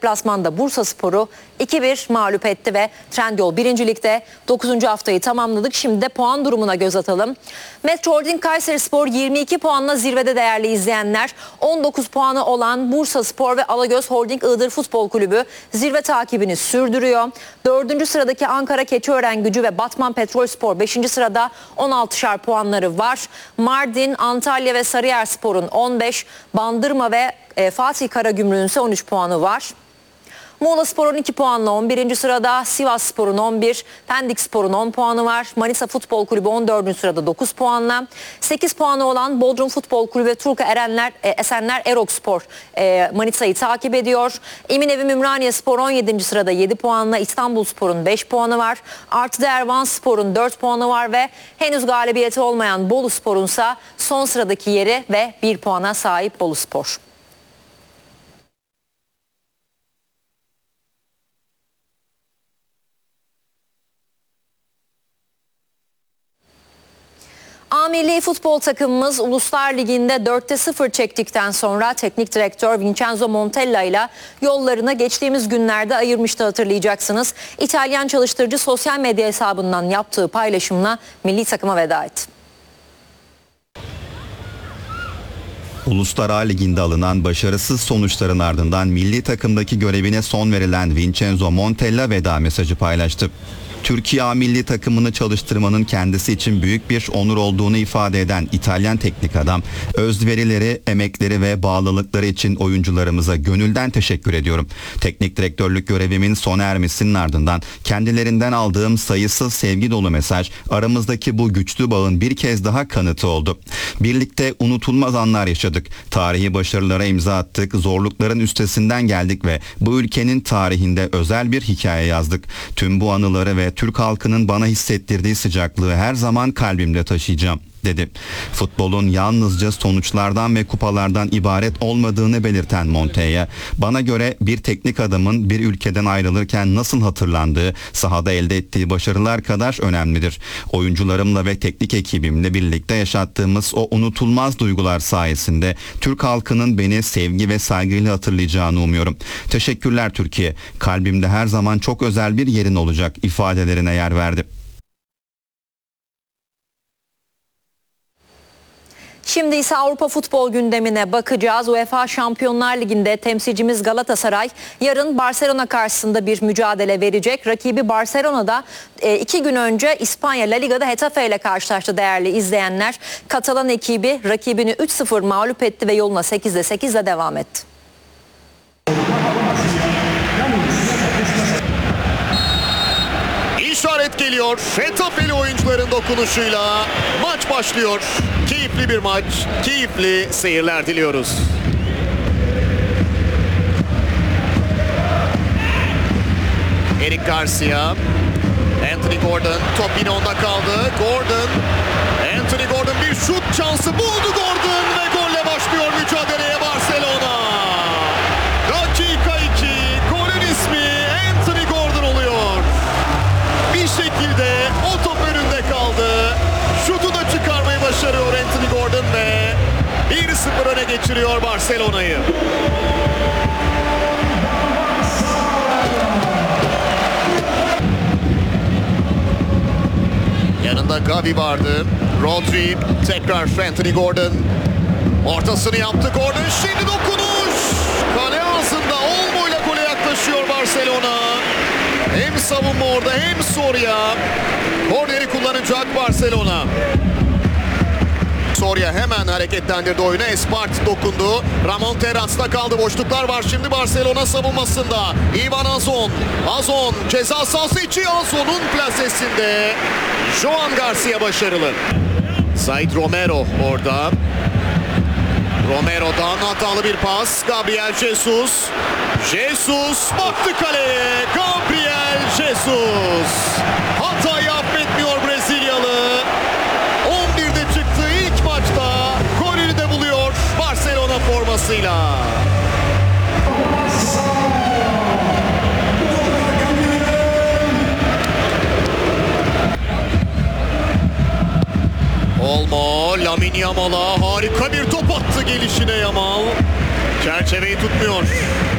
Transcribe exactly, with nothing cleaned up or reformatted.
deplasmanda Bursaspor'u iki bir mağlup etti ve Trendyol birincilikte dokuzuncu haftayı tamamladık. Şimdi de puan durumuna göz atalım. Metro Holding Kayserispor yirmi iki puanla zirvede değerli izleyenler. on dokuz puanı olan Bursaspor ve Alagöz Holding Iğdır Futbol Kulübü zirve takibini sürdürüyor. dördüncü sıradaki Ankara Keçiören-Gücü ve Batman Petrolspor beşinci sırada on altışar puanları var. Mardin, Antalya ve Sarıyerspor'un on beş, Bandırma ve e, Fatih Karagümrük'ün ise on üç puanı var. Muğlaspor'un iki puanla on birinci sırada, Sivasspor'un on bir, Pendikspor'un on puanı var. Manisa Futbol Kulübü on dördüncü sırada dokuz puanla. sekiz puanı olan Bodrum Futbol Kulübü ve Turku Erenler, e, Esenler Erokspor e, Manisa'yı takip ediyor. Eminönü Ümraniyespor on yedinci sırada yedi puanla. İstanbulspor'un beş puanı var. Artı Vanspor'un dört puanı var ve henüz galibiyeti olmayan Boluspor'un ise son sıradaki yeri ve bir puana sahip Boluspor. A Milli Futbol takımımız Uluslar Ligi'nde dörtte sıfır çektikten sonra teknik direktör Vincenzo Montella ile yollarını geçtiğimiz günlerde ayırmıştı, hatırlayacaksınız. İtalyan çalıştırıcı sosyal medya hesabından yaptığı paylaşımla milli takıma veda etti. Uluslar A Ligi'nde alınan başarısız sonuçların ardından milli takımdaki görevine son verilen Vincenzo Montella veda mesajı paylaştı. Türkiye A milli takımını çalıştırmanın kendisi için büyük bir onur olduğunu ifade eden İtalyan teknik adam, özverileri, emekleri ve bağlılıkları için oyuncularımıza gönülden teşekkür ediyorum. Teknik direktörlük görevimin sona ermesinin ardından kendilerinden aldığım sayısız sevgi dolu mesaj aramızdaki bu güçlü bağın bir kez daha kanıtı oldu. Birlikte unutulmaz anlar yaşadık. Tarihi başarılara imza attık, zorlukların üstesinden geldik ve bu ülkenin tarihinde özel bir hikaye yazdık. Tüm bu anıları ve Türk halkının bana hissettirdiği sıcaklığı her zaman kalbimde taşıyacağım, dedi. Futbolun yalnızca sonuçlardan ve kupalardan ibaret olmadığını belirten Montella, bana göre bir teknik adamın bir ülkeden ayrılırken nasıl hatırlandığı, sahada elde ettiği başarılar kadar önemlidir. Oyuncularımla ve teknik ekibimle birlikte yaşattığımız o unutulmaz duygular sayesinde Türk halkının beni sevgi ve saygıyla hatırlayacağını umuyorum. Teşekkürler Türkiye. Kalbimde her zaman çok özel bir yerin olacak ifadelerine yer verdi. Şimdi ise Avrupa futbol gündemine bakacağız. UEFA Şampiyonlar Ligi'nde temsilcimiz Galatasaray yarın Barcelona karşısında bir mücadele verecek. Rakibi Barcelona'da e, iki gün önce İspanya La Liga'da Getafe ile karşılaştı değerli izleyenler. Katalan ekibi rakibini üç sıfır mağlup etti ve yoluna sekizde sekizle devam etti. İşaret geliyor. Getafe'li oyuncuların dokunuşuyla maç başlıyor. Keyifli bir maç, keyifli seyirler diliyoruz. Eric Garcia, Anthony Gordon, top yine onda kaldı. Gordon, Anthony Gordon bir şut şansı buldu Gordon ve golle başlıyor mücadeleye Barcelona. Dakika iki, golün ismi Anthony Gordon oluyor. Bir şekilde o top önünde kaldı. Şutu da çıkarmayı başarıyor Anthony Gordon ve bir sıfır öne geçiriyor Barcelona'yı. Yanında Gavi vardı. Rodri tekrar Anthony Gordon. Ortasını yaptı Gordon. Şimdi dokunuş. Kale ağzında Olmo'yla gole yaklaşıyor Barcelona. Hem savunma orada hem Soria. Korneri kullanacak Barcelona. Soria hemen hareketlendirdi oyunu. Espart dokundu. Ramon Terraz'da kaldı. Boşluklar var şimdi Barcelona savunmasında. Ivan Azon. Azon ceza sahası içi. Azon'un plasesinde. Joan Garcia başarılı. Said Romero orada. Romero'dan hatalı bir pas. Gabriel Jesus. Jesus baktı kaleye. Gabriel Jesus. Hatayı affetmiyor Brezilyalı. on birde çıktı ilk maçta. Golünü de buluyor Barcelona formasıyla. Olmo, Lamine Yamal'a harika bir top attı gelişine Yamal. Çerçeveyi tutmuyor.